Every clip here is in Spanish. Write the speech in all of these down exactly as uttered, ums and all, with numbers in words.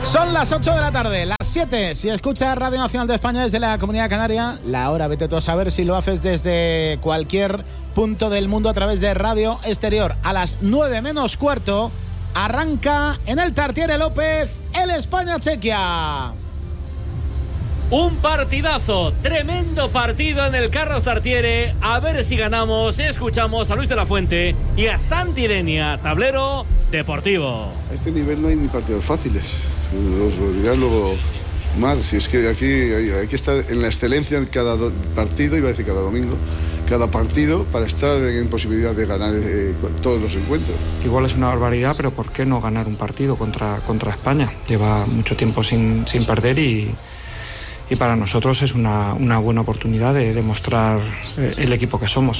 Son las ocho de la tarde, las siete. Si escuchas Radio Nacional de España desde la Comunidad Canaria, la hora vete tú a saber si lo haces desde cualquier punto del mundo a través de Radio Exterior. A las nueve menos cuarto arranca en el Tartiere López el España-Chequia. Un partidazo, tremendo partido en el Carlos Tartiere. A ver si ganamos. Escuchamos a Luis de la Fuente y a Santi Denia, tablero deportivo. A este nivel no hay ni partidos fáciles. Os lo dirá luego Mar. Si es que aquí hay, hay que estar en la excelencia en cada do- partido, iba a decir cada domingo, cada partido, para estar en posibilidad de ganar eh, todos los encuentros. Igual es una barbaridad, pero ¿por qué no ganar un partido contra, contra España? Lleva mucho tiempo sin, sin perder y... Y para nosotros es una, una buena oportunidad de demostrar el equipo que somos.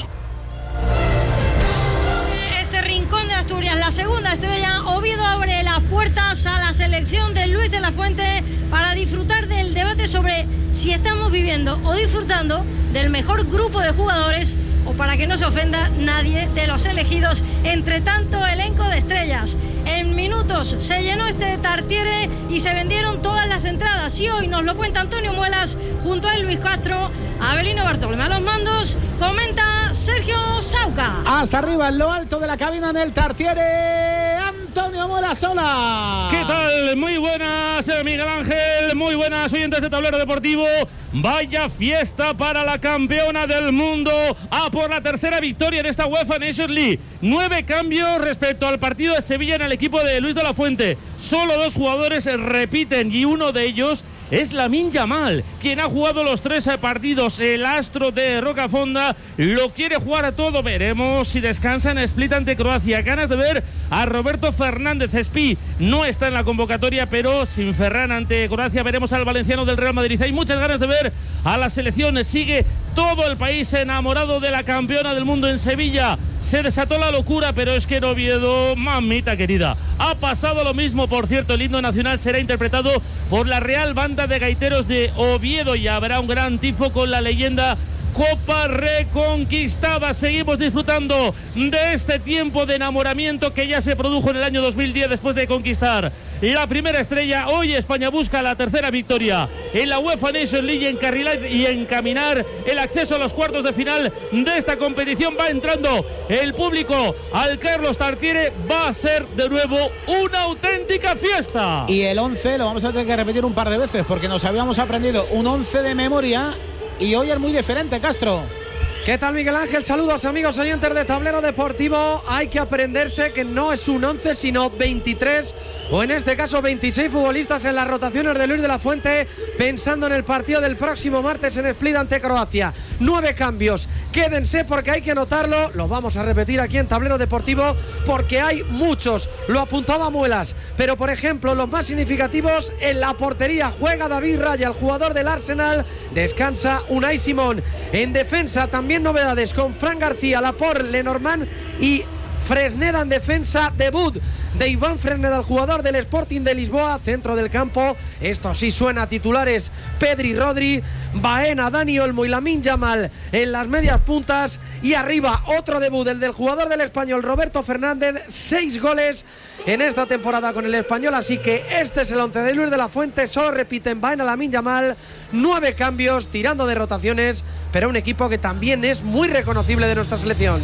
Este rincón de Asturias, la segunda estrella, Oviedo abre las puertas a la selección de Luis de la Fuente para disfrutar del debate sobre si estamos viviendo o disfrutando del mejor grupo de jugadores, o para que no se ofenda nadie de los elegidos entre tanto elenco de estrellas. En minutos se llenó este Tartiere y se vendieron todas las entradas, y hoy nos lo cuenta Antonio Muelas junto a Luis Castro, Abelino Bartolomé a los mandos, comenta Sergio Sauca. Hasta arriba, en lo alto de la cabina en el Tartiere, Antonio Muelas, hola. ¿Qué tal? Muy buenas, Miguel Ángel, muy buenas oyentes de Tablero Deportivo. Vaya fiesta para la campeona del mundo, a por la tercera victoria en esta UEFA Nations League. Nueve cambios respecto al partido de Sevilla en el equipo de Luis de la Fuente. Solo dos jugadores repiten y uno de ellos es Lamine Yamal, quien ha jugado los tres partidos. El astro de Rocafonda lo quiere jugar a todo. Veremos si descansa en Split ante Croacia. Ganas de ver a Roberto Fernández. Spi no está en la convocatoria, pero sin Ferran ante Croacia veremos al valenciano del Real Madrid. Hay muchas ganas de ver a la selección. Sigue todo el país enamorado de la campeona del mundo en Sevilla. Se desató la locura, pero es que en Oviedo, mamita querida, ha pasado lo mismo. Por cierto, el himno nacional será interpretado por la Real Banda de Gaiteros de Oviedo y habrá un gran tifo con la leyenda Copa reconquistada. Seguimos disfrutando de este tiempo de enamoramiento que ya se produjo en el año dos mil diez después de conquistar la primera estrella. Hoy España busca la tercera victoria en la UEFA Nations League y encarrilar y encaminar el acceso a los cuartos de final de esta competición. Va entrando el público al Carlos Tartiere. Va a ser de nuevo una auténtica fiesta. Y el once lo vamos a tener que repetir un par de veces porque nos habíamos aprendido un once de memoria y hoy es muy diferente, Castro. ¿Qué tal, Miguel Ángel? Saludos, amigos oyentes de Tablero Deportivo. Hay que aprenderse que no es un once, sino veintitrés, o en este caso veintiséis futbolistas en las rotaciones de Luis de la Fuente, pensando en el partido del próximo martes en Split ante Croacia. Nueve cambios. Quédense porque hay que notarlo. Los vamos a repetir aquí en Tablero Deportivo porque hay muchos. Lo apuntaba Muelas. Pero, por ejemplo, los más significativos: en la portería juega David Raya, el jugador del Arsenal. Descansa Unai Simón. En defensa también novedades con Fran García, Laporte, Lenormand y Fresneda en defensa. Debut de Iván Fresneda, el jugador del Sporting de Lisboa. Centro del campo, esto sí suena a titulares: Pedri, Rodri, Baena, Dani Olmo y Lamine Yamal en las medias puntas. Y arriba otro debut, el del jugador del Español, Roberto Fernández. Seis goles en esta temporada con el Español, así que este es el once de Luis de la Fuente. Solo repiten Baena, Lamine Yamal. Nueve cambios, tirando de rotaciones, pero un equipo que también es muy reconocible de nuestra selección.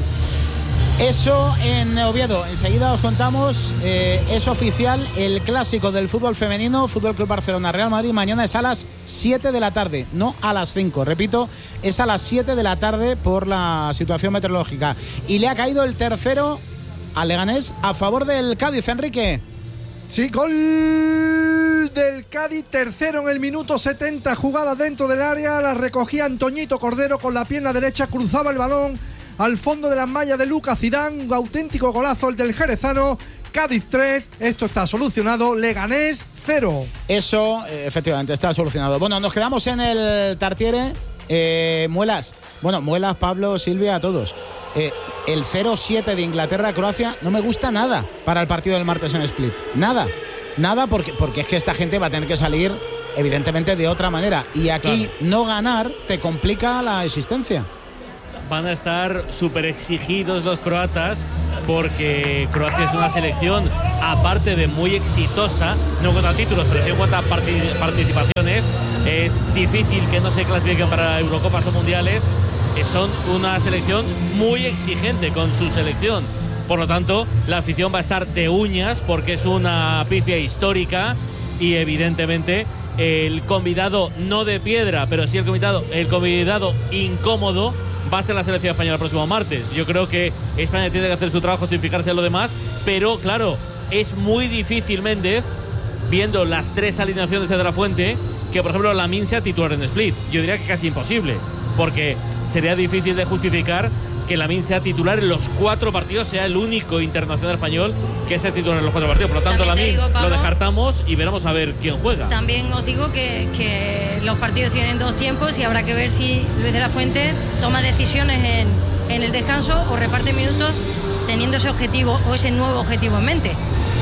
Eso en Oviedo, enseguida os contamos, eh, es oficial el clásico del fútbol femenino, Fútbol Club Barcelona Real Madrid. Mañana es a las siete de la tarde, no a las cinco, repito, es a las siete de la tarde por la situación meteorológica. Y le ha caído el tercero al Leganés a favor del Cádiz, Enrique. Sí, gol del Cádiz, tercero en el minuto setenta, jugada dentro del área, la recogía Antoñito Cordero con la pierna derecha, cruzaba el balón al fondo de las mallas de Lucas Zidane. Un auténtico golazo el del jerezano. Cádiz tres, esto está solucionado. Leganés cero. Eso, eh, efectivamente, está solucionado. Bueno, nos quedamos en el Tartiere. Eh, Muelas, bueno, Muelas, Pablo, Silvia, a todos. Eh, el cero siete de Inglaterra-Croacia no me gusta nada para el partido del martes en Split. Nada, nada, porque, porque es que esta gente va a tener que salir, evidentemente, de otra manera. Y aquí claro, no ganar te complica la existencia. van a estar súper exigidos los croatas, porque Croacia es una selección, aparte de muy exitosa, no en cuanto a títulos, pero sí en cuanto a parti- participaciones, es difícil que no se clasifiquen para Eurocopas o Mundiales. Eh, son una selección muy exigente con su selección. Por lo tanto, la afición va a estar de uñas, porque es una pifia histórica y evidentemente el convidado no de piedra, pero sí el convidado, el convidado incómodo va a ser la selección española el próximo martes. Yo creo que España tiene que hacer su trabajo sin fijarse en lo demás, pero claro, es muy difícil, Méndez, viendo las tres alineaciones de De La Fuente, que por ejemplo Lamine sea titular en Split. Yo diría que casi imposible, porque sería difícil de justificar que Lamine sea titular en los cuatro partidos, sea el único internacional español que sea titular en los cuatro partidos. Por lo tanto, Lamine lo descartamos y veremos a ver quién juega. También os digo que, que los partidos tienen dos tiempos y habrá que ver si Luis de la Fuente toma decisiones en, en el descanso o reparte minutos teniendo ese objetivo o ese nuevo objetivo en mente.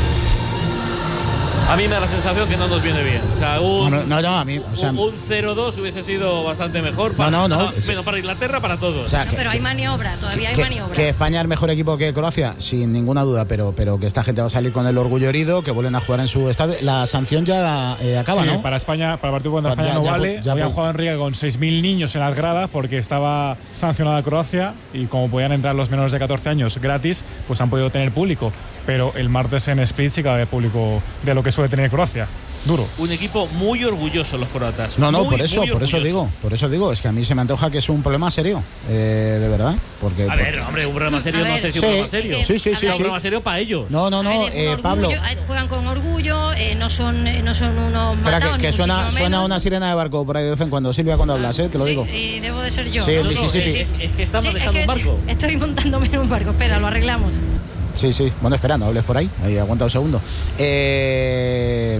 A mí me da la sensación que no nos viene bien. O sea, un, no, no, no, a mí, o sea, un, un cero dos hubiese sido bastante mejor para, no, no, no, para, bueno, para Inglaterra, para todos. O sea, no, que, pero que, hay maniobra, todavía que, hay maniobra. Que España es mejor equipo que Croacia, sin ninguna duda, pero, pero que esta gente va a salir con el orgullo herido, que vuelven a jugar en su estadio. La sanción ya eh, acaba, sí, ¿no? Para España, para el partido contra ya, España no ya, vale. ya, Habían ya, jugado en Riga con seis mil niños en las gradas porque estaba sancionada Croacia y como podían entrar los menores de catorce años gratis, pues han podido tener público. Pero el martes en Split sí que va a haber público de lo que suele tener Croacia. Duro. Un equipo muy orgulloso los croatas. No, no, muy, por eso, por eso digo, por eso digo, es que a mí se me antoja que es un problema serio, eh, de verdad, porque. A ver, porque, hombre, un problema serio, no sé si sí, un problema serio. Sí, sí, sí, un sí. problema serio para ellos. No, no, no, ver, eh, orgullo, Pablo. Juegan con orgullo, eh, no son, eh, no son unos matados. Espera, que, que suena, menos. suena una sirena de barco por ahí de vez en cuando, Silvia, cuando hablas, eh, te lo sí, digo. Y debo de ser yo. Sí, ¿no? sí, sí, sí, sí. Es, es que estamos Sí, dejando es que un barco. Estoy montándome en un barco, espera, lo arreglamos. Sí, sí. Bueno, espera, no hables por ahí. Ahí, aguanta un segundo. Eh.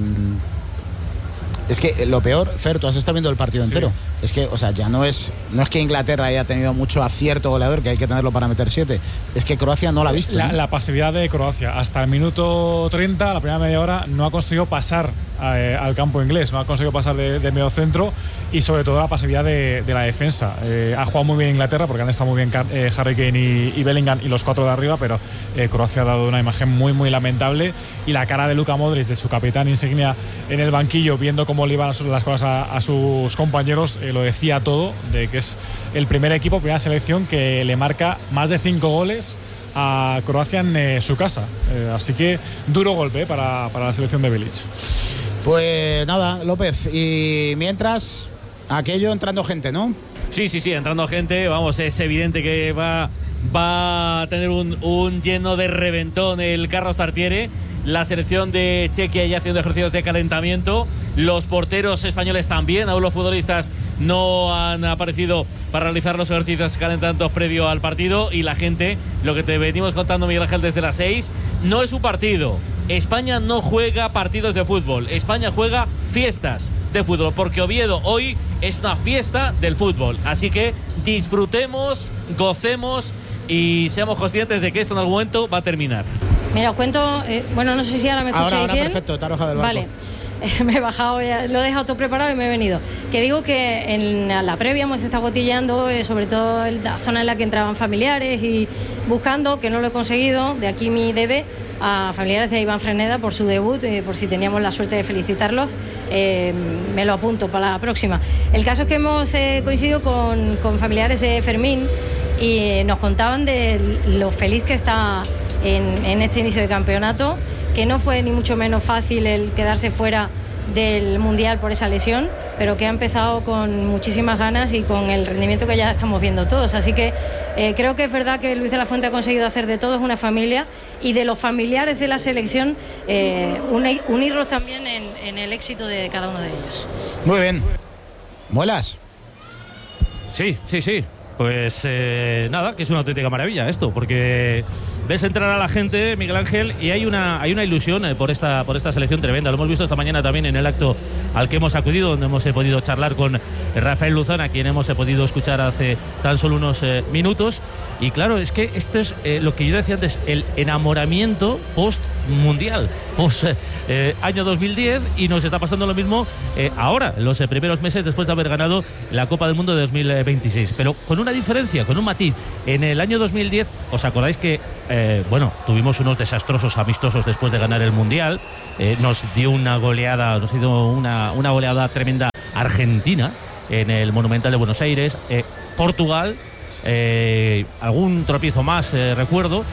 Es que lo peor, Fer, tú has estado viendo el partido entero. Sí. Es que, o sea, ya no es no es que Inglaterra haya tenido mucho acierto goleador, que hay que tenerlo para meter siete. Es que Croacia no la ha visto. La, ¿no? la pasividad de Croacia. Hasta el minuto treinta, la primera media hora, no ha conseguido pasar eh, al campo inglés. No ha conseguido pasar de, de medio centro y sobre todo la pasividad de, de la defensa. Eh, ha jugado muy bien Inglaterra porque han estado muy bien eh, Harry Kane y, y Bellingham y los cuatro de arriba, pero eh, Croacia ha dado una imagen muy, muy lamentable. Y la cara de Luka Modric, de su capitán insignia en el banquillo, viendo cómo le iban las cosas a, a sus compañeros, eh, lo decía todo, de que es el primer equipo, primera selección que le marca más de cinco goles a Croacia en eh, su casa. Eh, así que duro golpe eh, para, para la selección de Bilic. Pues nada, López, y mientras, aquello entrando gente, ¿no? Sí, sí, sí, entrando gente, vamos, es evidente que va, va a tener un, un lleno de reventón el Carlos Tartiere. La selección de Chequia ya haciendo ejercicios de calentamiento. Los porteros españoles también. Aún los futbolistas no han aparecido para realizar los ejercicios calentamientos previo al partido. Y la gente, lo que te venimos contando, Miguel Ángel, desde las seis, no es un partido. España no juega partidos de fútbol. España juega fiestas de fútbol, porque Oviedo hoy es una fiesta del fútbol. Así que disfrutemos, gocemos y seamos conscientes de que esto en algún momento va a terminar. Mira, os cuento, eh, bueno, no sé si ahora me escucháis ahora, ahora, bien. Perfecto, te has arrojado del barco. Vale, eh, me he bajado, ya, lo he dejado todo preparado y me he venido. Que digo que en la previa hemos estado cotilleando, eh, sobre todo en la zona en la que entraban familiares y buscando, que no lo he conseguido, de aquí mi debe, a familiares de Iván Freneda por su debut, eh, por si teníamos la suerte de felicitarlos. Eh, me lo apunto para la próxima. El caso es que hemos eh, coincidido con, con familiares de Fermín y eh, nos contaban de lo feliz que está En, en este inicio de campeonato, que no fue ni mucho menos fácil el quedarse fuera del Mundial por esa lesión, pero que ha empezado con muchísimas ganas y con el rendimiento que ya estamos viendo todos. Así que eh, creo que es verdad que Luis de la Fuente ha conseguido hacer de todos una familia y de los familiares de la selección eh, unir, unirlos también en, en el éxito de cada uno de ellos. Muy bien. ¿Muelas? Sí, sí, sí. Pues eh, nada, que es una auténtica maravilla esto, porque ves entrar a la gente, Miguel Ángel, y hay una hay una ilusión eh, por esta por esta selección tremenda. Lo hemos visto esta mañana también en el acto al que hemos acudido, donde hemos eh, podido charlar con Rafael Luzón, a quien hemos eh, podido escuchar hace tan solo unos eh, minutos. Y claro, es que esto es eh, lo que yo decía antes, el enamoramiento post-mundial, post, eh, año dos mil diez, y nos está pasando lo mismo eh, ahora, en los eh, primeros meses después de haber ganado la Copa del Mundo de dos mil veintiséis. Pero con una diferencia, con un matiz. En el año dos mil diez, ¿os acordáis que, eh, bueno, tuvimos unos desastrosos amistosos después de ganar el Mundial? Eh, nos dio una goleada, nos dio una, una goleada tremenda Argentina en el Monumental de Buenos Aires, eh, Portugal, eh, algún tropiezo más, eh, recuerdo.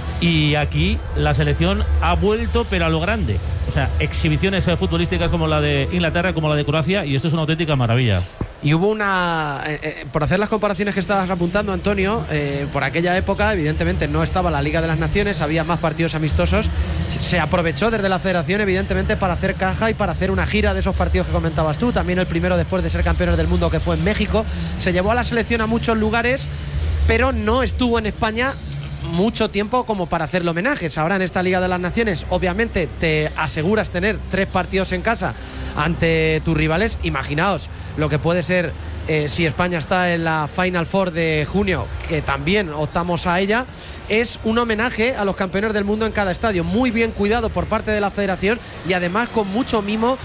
Y aquí la selección ha vuelto, pero a lo grande. O sea, exhibiciones futbolísticas como la de Inglaterra, como la de Croacia, y esto es una auténtica maravilla. Y hubo una, eh, eh, por hacer las comparaciones que estabas apuntando, Antonio, eh, por aquella época evidentemente no estaba la Liga de las Naciones, había más partidos amistosos, se aprovechó desde la federación evidentemente para hacer caja y para hacer una gira de esos partidos que comentabas tú, también el primero después de ser campeones del mundo, que fue en México. Se llevó a la selección a muchos lugares, pero no estuvo en España mucho tiempo como para hacerle homenajes. Ahora en esta Liga de las Naciones obviamente te aseguras tener tres partidos en casa ante tus rivales. Imaginaos lo que puede ser eh, si España está en la Final Four de junio, que también optamos a ella. Es un homenaje a los campeones del mundo en cada estadio, muy bien cuidado por parte de la federación y además con mucho mimo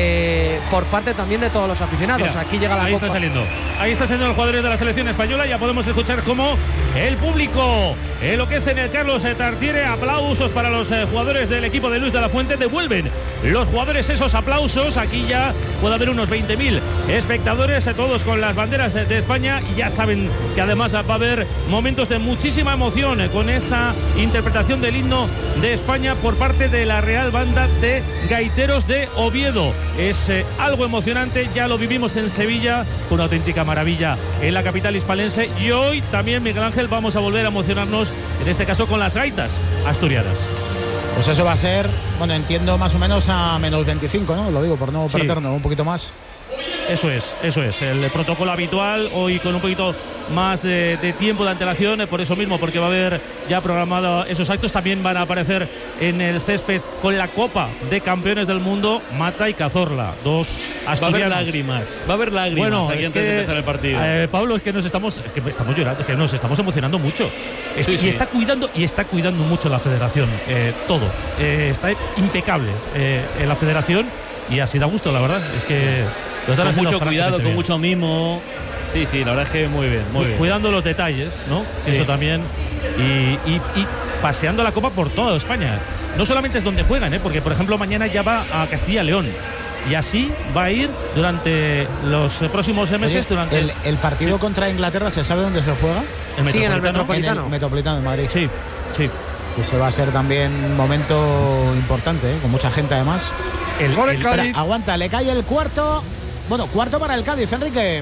eh, por parte también de todos los aficionados. Mira, aquí llega la ahí copa. está saliendo ahí está saliendo los jugadores de la selección española. Ya podemos escuchar cómo el público enloquece en el Carlos Tartiere. Aplausos para los eh, jugadores del equipo de Luis de la Fuente. Devuelven los jugadores esos aplausos. Aquí ya puede haber unos veinte mil espectadores, eh, todos con las banderas eh, de España, y ya saben que además va a haber momentos de muchísima emoción eh, con esa interpretación del himno de España por parte de la Real Banda de Gaiteros de Oviedo. Es eh, algo emocionante, ya lo vivimos en Sevilla, una auténtica maravilla en la capital hispalense, y hoy también, Miguel Ángel, vamos a volver a emocionarnos, en este caso con las gaitas asturianas. Pues eso va a ser, bueno, entiendo más o menos a menos veinticinco, ¿no? Lo digo por no Sí. perdernos un poquito más. Eso es, eso es, el protocolo habitual, hoy con un poquito más de, de tiempo de antelación, por eso mismo, porque va a haber ya programado esos actos. También van a aparecer en el césped con la Copa de Campeones del Mundo Mata y Cazorla, dos asturianos. Va a haber lágrimas, va a haber lágrimas Bueno, aquí es antes que, de empezar el partido. Eh, Pablo, es que nos estamos, es que estamos llorando, es que nos estamos emocionando mucho. Es- Sí, y sí. está cuidando y está cuidando mucho la Federación, eh, todo, eh, está impecable eh, en la Federación, y así da gusto, la verdad. Es que lo están Con haciendo mucho cuidado, francamente con bien. mucho mimo. Sí, sí, la verdad es que muy bien, muy Cu- bien. Cuidando los detalles, ¿no? Sí. Eso también. Y, y- y paseando la Copa por toda España. No solamente es donde juegan, ¿eh? Porque, por ejemplo, mañana ya va a Castilla-León. Y así va a ir durante los eh, próximos meses. Oye, durante el, el partido contra Inglaterra, ¿se sabe dónde se juega? el Sí, en el Metropolitano. En el Metropolitano de Madrid. Sí, sí. Ese va a ser también un momento importante, ¿eh? Con mucha gente además. El, Gol en el- Cádiz. Espera, aguanta, le cae el cuarto. Bueno, cuarto para el Cádiz, Enrique.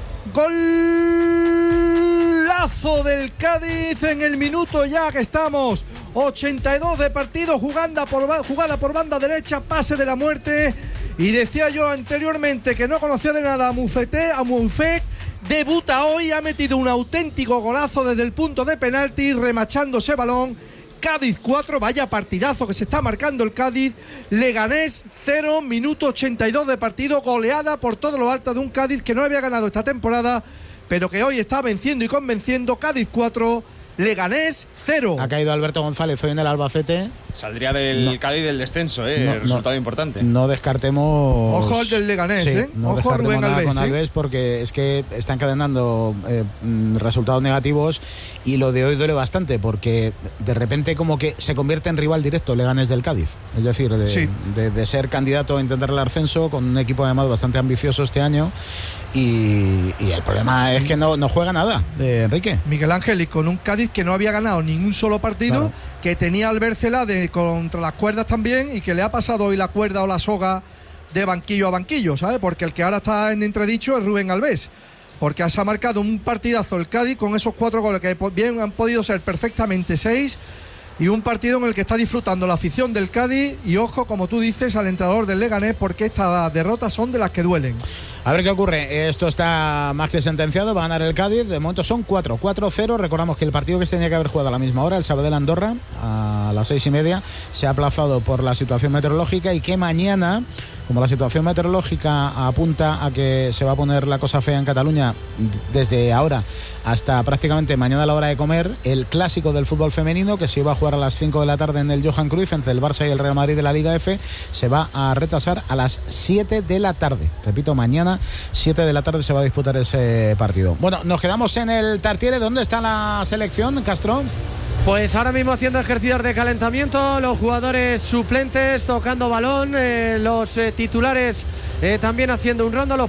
Golazo del Cádiz en el minuto ya que estamos. ochenta y dos de partido, jugada por, ba- jugada por banda derecha, pase de la muerte. Y decía yo anteriormente que no conocía de nada a Mufete, a Mufek. Debuta hoy, ha metido un auténtico golazo desde el punto de penalti, remachando ese balón. Cádiz cuatro, vaya partidazo que se está marcando el Cádiz. Leganés cero, minuto ochenta y dos de partido, goleada por todo lo alto de un Cádiz que no había ganado esta temporada, pero que hoy está venciendo y convenciendo. Cádiz cuatro, Leganés cero. Ha caído Alberto González hoy en el Albacete. Saldría del No. Cádiz del descenso, ¿eh? No, Resultado no. importante. No descartemos. Ojo al del Leganés, Sí, ¿eh? No Ojo a descartemos Rubén nada Alves, con ¿eh? Alves, porque es que está encadenando eh, mm, resultados negativos, y lo de hoy duele bastante porque de repente como que se convierte en rival directo Leganés del Cádiz. Es decir, de, Sí. de- de ser candidato a intentar el ascenso con un equipo además bastante ambicioso este año, y, y el problema es que no, no juega nada, de Enrique. Miguel Ángel, y con un Cádiz que no había ganado ningún solo partido, Claro. que tenía al Bércela de contra las cuerdas también, y que le ha pasado hoy la cuerda o la soga de banquillo a banquillo, ¿sabes? Porque el que ahora está en entredicho es Rubén Alves, porque se ha marcado un partidazo el Cádiz con esos cuatro goles que po- bien han podido ser perfectamente seis, y un partido en el que está disfrutando la afición del Cádiz, y ojo, como tú dices, al entrenador del Leganés, porque estas derrotas son de las que duelen. A ver qué ocurre. Esto está más que sentenciado. Va a ganar el Cádiz. De momento son cuatro cero. Recordamos que el partido que se tenía que haber jugado a la misma hora, el Sabadell-Andorra, a las seis y media, se ha aplazado por la situación meteorológica y que mañana, como la situación meteorológica apunta a que se va a poner la cosa fea en Cataluña desde ahora hasta prácticamente mañana a la hora de comer, el clásico del fútbol femenino, que se iba a jugar a las cinco de la tarde en el Johan Cruyff entre el Barça y el Real Madrid de la Liga F, se va a retrasar a las siete de la tarde. Repito, mañana siete de la tarde se va a disputar ese partido. Bueno, nos quedamos en el Tartiere. ¿Dónde está la selección, Castro? Pues ahora mismo haciendo ejercicios de calentamiento, los jugadores suplentes tocando balón, eh, los eh, titulares eh, también haciendo un rondo, los